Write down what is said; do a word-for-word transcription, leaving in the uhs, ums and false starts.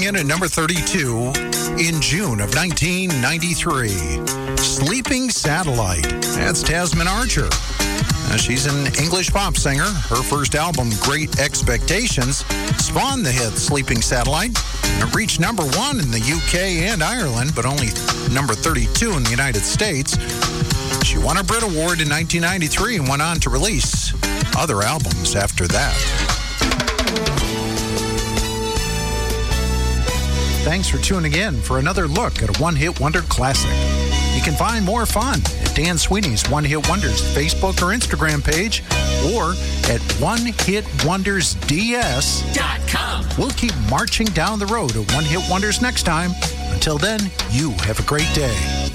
in at number thirty-two in June of nineteen ninety-three. Sleeping Satellite. That's Tasman Archer. Uh, she's an English pop singer. Her first album, Great Expectations, spawned the hit Sleeping Satellite. It reached number one in the U K and Ireland, but only number thirty-two in the United States. She won a Brit Award in nineteen ninety-three and went on to release other albums after that. Thanks for tuning in for another look at a one-hit wonder classic. You can find more fun at Dan Sweeney's One Hit Wonders Facebook or Instagram page, or at one hit wonders d s dot com. We'll keep marching down the road of One Hit Wonders next time. Until then, you have a great day.